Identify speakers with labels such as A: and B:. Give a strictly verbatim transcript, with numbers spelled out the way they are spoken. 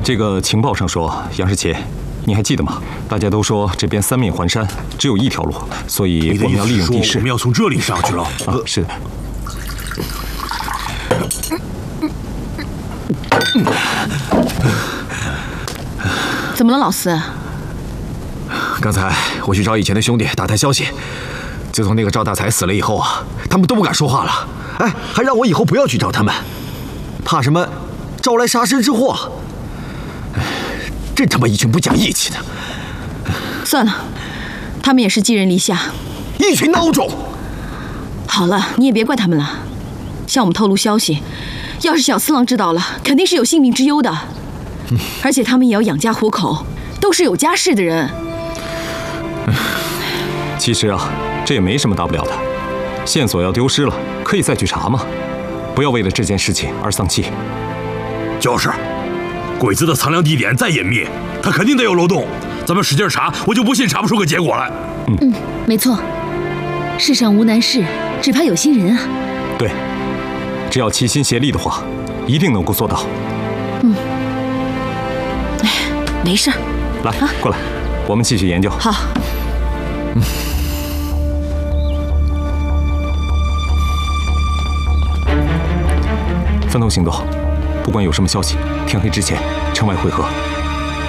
A: 这个情报上说，杨世奇，你还记得吗？大家都说这边三面环山，只有一条路，所以我们要利用地势。
B: 我们要从这里上去了。
A: 啊，是的。
C: 怎么了，老四？
D: 刚才我去找以前的兄弟打探消息，自从那个赵大才死了以后啊，他们都不敢说话了。哎，还让我以后不要去找他们，怕什么招来杀身之祸。真他妈一群不讲义气的！
C: 算了，他们也是寄人篱下，
D: 一群孬种。
C: 好了，你也别怪他们了。向我们透露消息，要是小四郎知道了，肯定是有性命之忧的。嗯、而且他们也要养家糊口，都是有家室的人。
A: 其实啊，这也没什么大不了的，线索要丢失了，可以再去查嘛。不要为了这件事情而丧气。
B: 就是。鬼子的藏粮地点再隐秘，他肯定得有漏洞。咱们使劲查，我就不信查不出个结果来。
E: 嗯嗯，没错。世上无难事，只怕有心人啊。
A: 对，只要齐心协力的话，一定能够做到。
C: 嗯。哎，没事。
A: 来，啊、过来，我们继续研究。
C: 好。
A: 嗯。分头行动。不管有什么消息，天黑之前城外会合。